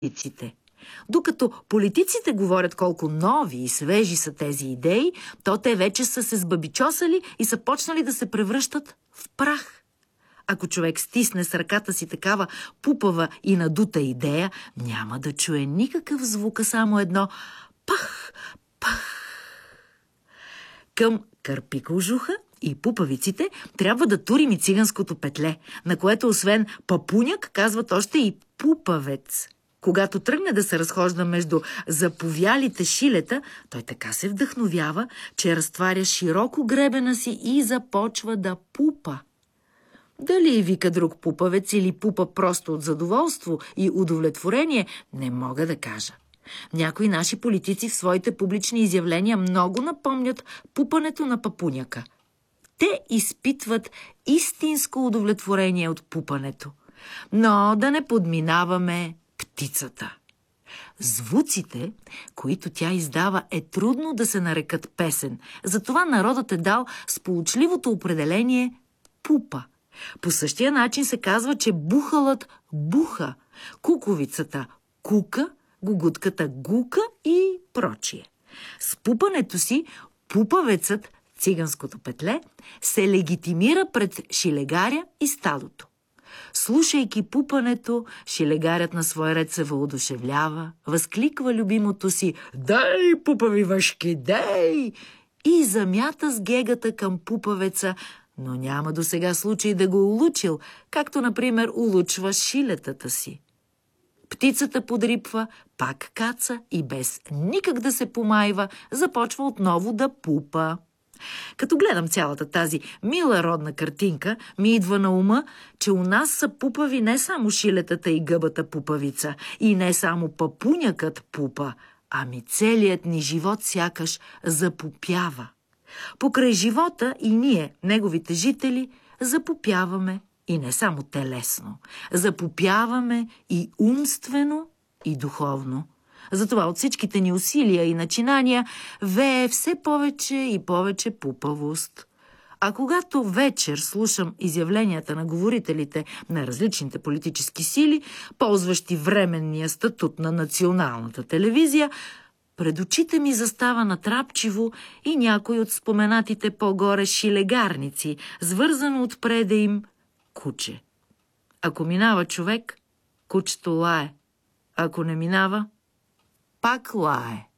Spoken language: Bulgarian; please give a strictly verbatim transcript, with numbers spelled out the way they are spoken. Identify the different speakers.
Speaker 1: политиците. Докато политиците говорят колко нови и свежи са тези идеи, то те вече са се сбабичосали и са почнали да се превръщат в прах. Ако човек стисне с ръката си такава пупава и надута идея, няма да чуе никакъв звук, а само едно пах, пах. Към кърпикължуха и пупавиците трябва да турим и циганското петле, на което освен папуняк казват още и пупавец. Когато тръгне да се разхожда между заповялите шилета, той така се вдъхновява, че разтваря широко гребена си и започва да пупа. Дали вика друг пупавец или пупа просто от задоволство и удовлетворение, не мога да кажа. Някои наши политици в своите публични изявления много напомнят пупането на папуняка. Те изпитват истинско удовлетворение от пупането. Но да не подминаваме птицата. Звуците, които тя издава, е трудно да се нарекат песен. Затова народът е дал сполучливото определение пупа. По същия начин се казва, че бухалът буха, куковицата кука, гугутката гука и прочие. С пупането си пупавецът, циганското петле, се легитимира пред шилегаря и стадото. Слушайки пупането, шилегарят на свой ред се въодушевлява, възкликва любимото си «Дей, пупави въшки, дей!» и замята с гегата към пупавеца, но няма досега случай да го улучил, както, например, улучва шилетата си. Птицата подрипва, пак каца и без никак да се помайва, започва отново да пупа. Като гледам цялата тази мила родна картинка, ми идва на ума, че у нас са пупави не само шилетата и гъбата пупавица, и не само папунякът пупа, ами целият ни живот сякаш запупява. Покрай живота и ние, неговите жители, запупяваме и не само телесно. Запупяваме и умствено, и духовно. Затова от всичките ни усилия и начинания вее все повече и повече пупавост. А когато вечер слушам изявленията на говорителите на различните политически сили, ползващи временния статут на националната телевизия, пред очите ми застава натрапчиво и някой от споменатите по-горе шилегарници, свързано отпреде им куче. Ако минава човек, кучето лае. Ако не минава, пак лае.